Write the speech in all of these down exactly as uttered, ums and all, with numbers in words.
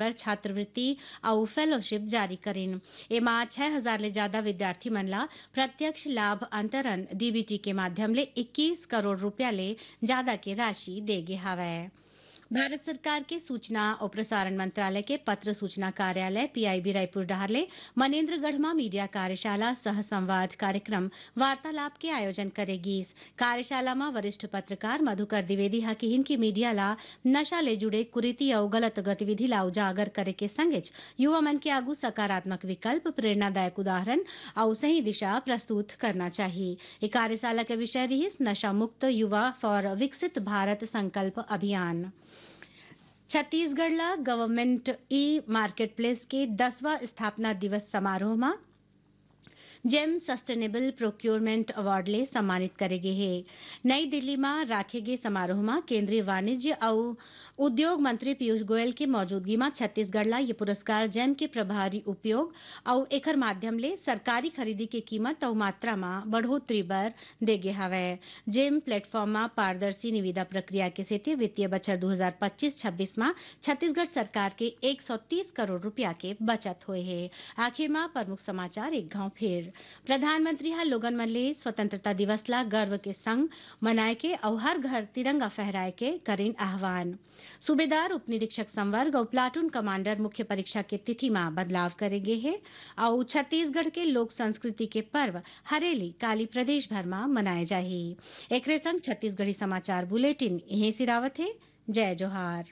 पर छात्रवृत्ति और फेलोशिप जारी करिन। एमा छह हजार ले ज्यादा विद्यार्थी मन ला प्रत्यक्ष लाभ अंतरण डीबीटी के माध्यम ले इक्कीस करोड़ रुपया ले ज्यादा के राशि देगे हावय। भारत सरकार के सूचना और प्रसारण मंत्रालय के पत्र सूचना कार्यालय पीआईबी रायपुर डहारले मनेन्द्रगढ़ में मीडिया कार्यशाला सह संवाद कार्यक्रम वार्तालाप के आयोजन करेगी। कार्यशाला में वरिष्ठ पत्रकार मधुकर द्विवेदी हकीन की मीडिया ला नशा ले जुड़े कुरीति और गलत गतिविधि ला उजागर करे के संगे युवा मन के आगू सकारात्मक विकल्प प्रेरणादायक उदाहरण और सही दिशा प्रस्तुत करना चाहिए। ये कार्यशाला के विषय रही नशा मुक्त युवा फॉर विकसित भारत संकल्प अभियान। छत्तीसगढ़ ला गवर्नमेंट ई मार्केट प्लेस के दसवां स्थापना दिवस समारोह में जेम सस्टेनेबल प्रोक्योरमेंट अवार्ड ले सम्मानित करेगे है। नई दिल्ली में राखे गए समारोह में केंद्रीय वाणिज्य और उद्योग मंत्री पीयूष गोयल की मौजूदगी में छत्तीसगढ़ ला ये पुरस्कार जेम के प्रभारी उपयोग और एकर माध्यम ले सरकारी खरीदी के कीमत और मात्रा में बढ़ोतरी बर देगे हवय। जेम प्लेटफॉर्म में पारदर्शी निविदा प्रक्रिया के सेते वित्तीय बछर दो हजार पच्चीस छब्बीस में छत्तीसगढ़ सरकार के एक सौ तीस करोड़ रुपया के बचत हुए है। आखिर में प्रमुख समाचार एक घाव फिर प्रधानमंत्री हा लोगन मन ले स्वतंत्रता दिवस ला गर्व के संग मनाए के और हर घर तिरंगा फहराए के करें आह्वान। सूबेदार उप निरीक्षक संवर्ग और प्लाटून कमांडर मुख्य परीक्षा के तिथि में बदलाव करेंगे है और छत्तीसगढ़ के लोक संस्कृति के पर्व हरेली काली प्रदेश भर में मनाए जाही। एकरे संग छत्तीसगढ़ी समाचार बुलेटिन यहीं सिरावत है। जय जोहार।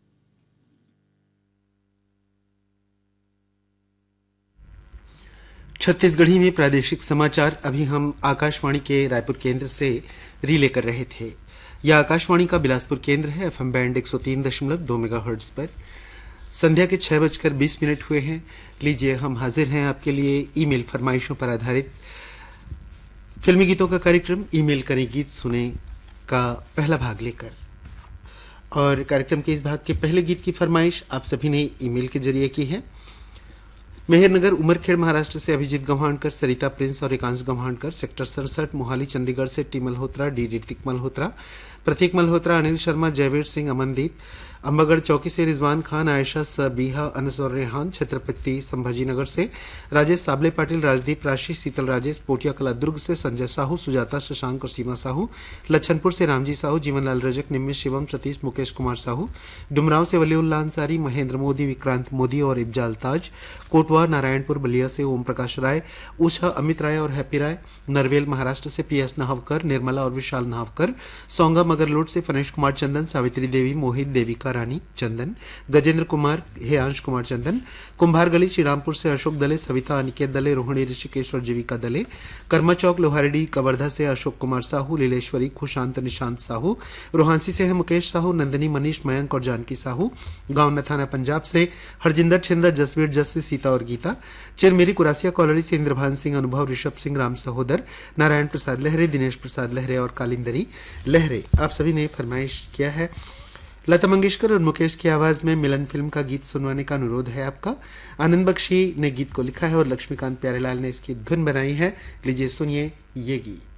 छत्तीसगढ़ी में प्रादेशिक समाचार अभी हम आकाशवाणी के रायपुर केंद्र से रिले कर रहे थे। यह आकाशवाणी का बिलासपुर केंद्र है। एफएम बैंड एक सौ तीन दशमलव दो मेगाहर्ट्ज पर संध्या के छह बजकर बीस मिनट हुए हैं। लीजिए हम हाजिर हैं आपके लिए ईमेल फरमाइशों पर आधारित फिल्मी गीतों का कार्यक्रम ईमेल करें गीत सुने का पहला भाग लेकर। और कार्यक्रम के इस भाग के पहले गीत की फरमाइश आप सभी ने ईमेल के जरिए की है। मेहरनगर उमरखेड़ महाराष्ट्र से अभिजीत गव्हाणकर, सरिता प्रिंस और एकांश गव्हाणकर, सेक्टर सड़सठ मोहाली चंडीगढ़ से टी मल्होत्रा, डी ऋतिक मल्होत्रा, प्रतीक मल्होत्रा, अनिल शर्मा, जयवीर सिंह, अमनदीप, अंबागढ़ चौकी से रिजवान खान, आयशा सबीहा, अनस और रेहान, छत्रपति संभाजीनगर से राजेश साबले पाटिल, राजदीप राशि, शीतल राजेश, पोटिया कला दुर्ग से संजय साहू, सुजाता शशांक और सीमा साहू, लच्छनपुर से रामजी साहू, जीवनलाल रजक, निम्न शिवम, सतीश, मुकेश कुमार साहू, डुमराव से वलीउल्लाह अंसारी, महेंद्र मोदी, विक्रांत मोदी और इब्जाल ताज, कोटवा नारायणपुर बलिया से ओम प्रकाश राय, उषा अमित राय और हैप्पी राय, नरवेल महाराष्ट्र से पी एस नाहवकर, निर्मला और विशाल नाहवकर, सोंगा मगरलोड से फनेश कुमार चंदन, सावित्री देवी, मोहित, देविका रानी चंदन, गजेंद्र कुमार, हेयांश कुमार चंदन, कुंभार गली श्रीरामपुर से अशोक दले, सविता अनिकेत दले, रोहिणी ऋषिकेश और जीविका दले, कर्मा चौक लोहारडी कवर्धा से अशोक कुमार साहू, लीलेश्वरी, खुशांत निशांत साहू, रोहांसी से है मुकेश साहू, नंदनी मनीष, मयंक और जानकी साहू, गांव नथाना पंजाब से हरजिंदर छिंदर, जसवीर जस्सी, सीता और गीता, चिरमेरी कुरासिया कॉलोनी से इंद्रभान सिंह, अनुभव, ऋषभ सिंह, राम सहोदर, नारायण प्रसाद लहरे, दिनेश प्रसाद लहरे और कालिंदरी लहरे आप सभी ने फरमाइश किया है। लता मंगेशकर और मुकेश की आवाज में मिलन फिल्म का गीत सुनवाने का अनुरोध है आपका। आनंद बख्शी ने गीत को लिखा है और लक्ष्मीकांत प्यारेलाल ने इसकी धुन बनाई है। लीजिए सुनिए ये गीत।